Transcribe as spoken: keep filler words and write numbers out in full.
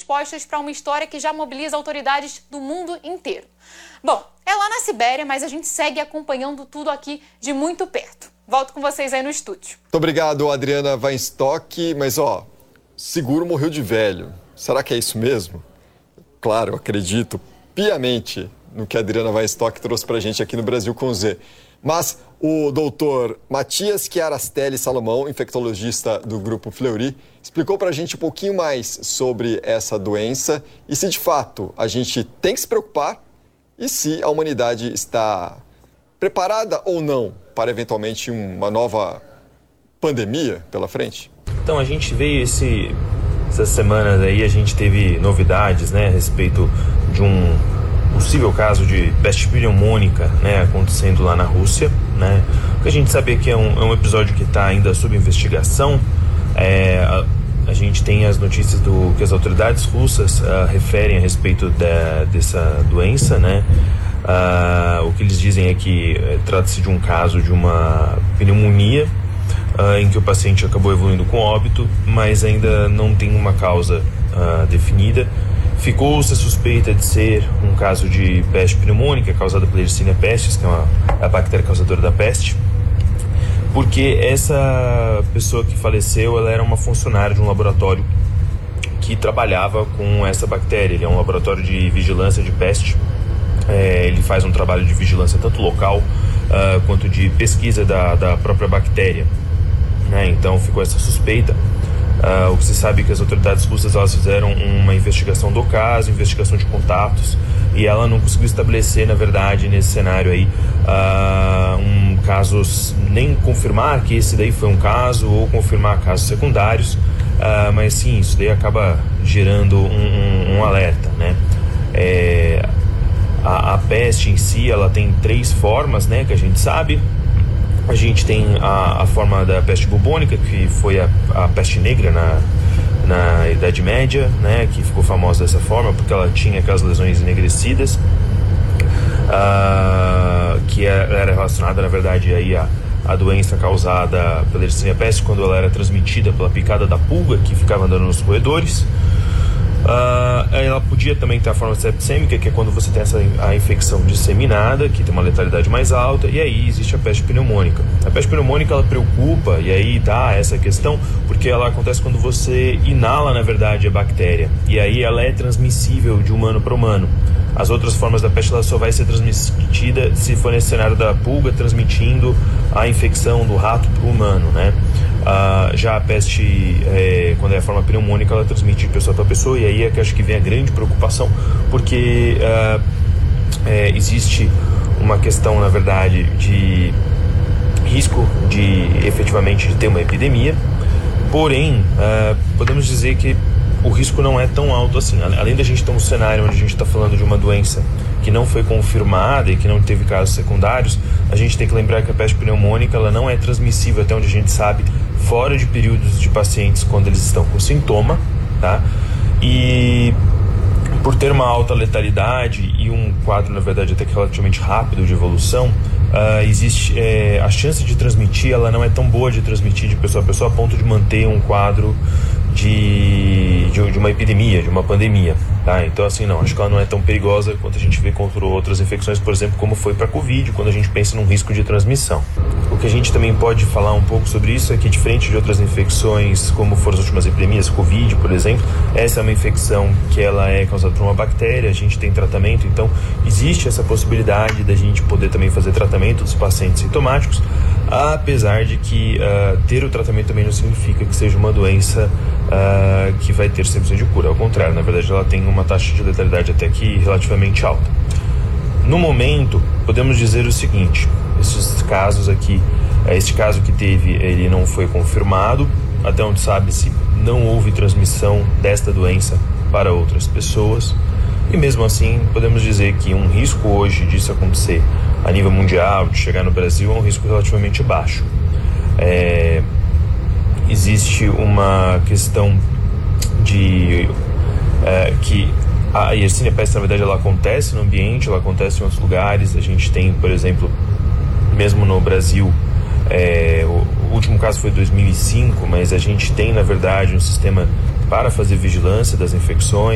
expostas para uma história que já mobiliza autoridades do mundo inteiro. Bom, é lá na Sibéria, mas a gente segue acompanhando tudo aqui de muito perto. Volto com vocês aí no estúdio. Muito obrigado, Adriana Weinstock. Mas, ó, seguro morreu de velho. Será que é isso mesmo? Claro, eu acredito piamente no que a Adriana Weinstock trouxe pra gente aqui no Brasil com Z. Mas o doutor Matias Chiarastelli Salomão, infectologista do Grupo Fleury, explicou pra gente um pouquinho mais sobre essa doença e se de fato a gente tem que se preocupar e se a humanidade está preparada ou não para eventualmente uma nova pandemia pela frente. Então a gente veio esse, essas semanas aí, a gente teve novidades, né, a respeito de um possível caso de peste pneumônica, né, acontecendo lá na Rússia, né. O que a gente sabe é que é um, é um episódio que está ainda sob investigação. É, a, a gente tem as notícias do que as autoridades russas uh, referem a respeito da, dessa doença, né. Uh, o que eles dizem é que uh, trata-se de um caso de uma pneumonia uh, em que o paciente acabou evoluindo com óbito, mas ainda não tem uma causa uh, definida. Ficou-se a suspeita de ser um caso de peste pneumônica causada pela Yersinia pestis, que é uma, a bactéria causadora da peste, porque essa pessoa que faleceu, ela era uma funcionária de um laboratório que trabalhava com essa bactéria. Ele é um laboratório de vigilância de peste. É, ele faz um trabalho de vigilância tanto local uh, quanto de pesquisa da, da própria bactéria, né? Então ficou essa suspeita. Uh, o que se sabe é que as autoridades russas elas fizeram uma investigação do caso, investigação de contatos, e ela não conseguiu estabelecer, na verdade, nesse cenário aí, uh, um caso, nem confirmar que esse daí foi um caso ou confirmar casos secundários, uh, mas sim, isso daí acaba gerando um, um, um alerta, né? É, a, a peste em si, ela tem três formas, né, que a gente sabe. A gente tem a, a forma da peste bubônica, que foi a, a peste negra na, na Idade Média, né, que ficou famosa dessa forma porque ela tinha aquelas lesões enegrecidas, uh, que era relacionada, na verdade, aí a, a doença causada pela Yersinia pestis quando ela era transmitida pela picada da pulga que ficava andando nos roedores. Uh, ela podia também ter a forma septicêmica, que é quando você tem essa, a infecção disseminada, que tem uma letalidade mais alta, e aí existe a peste pneumônica. A peste pneumônica, ela preocupa, e aí dá essa questão, porque ela acontece quando você inala, na verdade, a bactéria, e aí ela é transmissível de humano para humano. As outras formas da peste, ela só vai ser transmitida se for nesse cenário da pulga transmitindo a infecção do rato para o humano, né? Uh, já a peste, é, quando é a forma pneumônica, ela transmite de pessoa para pessoa, e aí é que acho que vem a grande preocupação, porque uh, é, existe uma questão, na verdade, de risco de efetivamente de ter uma epidemia, porém, uh, podemos dizer que o risco não é tão alto assim. Além da gente ter um cenário onde a gente está falando de uma doença que não foi confirmada e que não teve casos secundários, a gente tem que lembrar que a peste pneumônica ela não é transmissível, até onde a gente sabe, fora de períodos de pacientes quando eles estão com sintoma, tá? E por ter uma alta letalidade e um quadro, na verdade, até que relativamente rápido de evolução, uh, existe é, a chance de transmitir, ela não é tão boa de transmitir de pessoa a pessoa a ponto de manter um quadro de, de, de uma epidemia, de uma pandemia, tá? Então, assim, não, acho que ela não é tão perigosa quanto a gente vê contra outras infecções, por exemplo, como foi para a Covid, quando a gente pensa num risco de transmissão. O que a gente também pode falar um pouco sobre isso é que, diferente de outras infecções, como foram as últimas epidemias, Covid, por exemplo, essa é uma infecção que ela é causada por uma bactéria, a gente tem tratamento, então existe essa possibilidade da gente poder também fazer tratamento dos pacientes sintomáticos, apesar de que uh, ter o tratamento também não significa que seja uma doença uh, que vai ter cem por cento de cura. Ao contrário, na verdade ela tem uma taxa de letalidade até que relativamente alta. No momento, podemos dizer o seguinte: esses casos aqui, este caso que teve, ele não foi confirmado, até onde sabe-se não houve transmissão desta doença para outras pessoas, e mesmo assim podemos dizer que um risco hoje disso acontecer a nível mundial, de chegar no Brasil, é um risco relativamente baixo. É, existe uma questão de é, que a Yersinia pestis, na verdade, ela acontece no ambiente, ela acontece em outros lugares. A gente tem, por exemplo, mesmo no Brasil, é, o, o último caso foi em dois mil e cinco, mas a gente tem, na verdade, um sistema para fazer vigilância das infecções.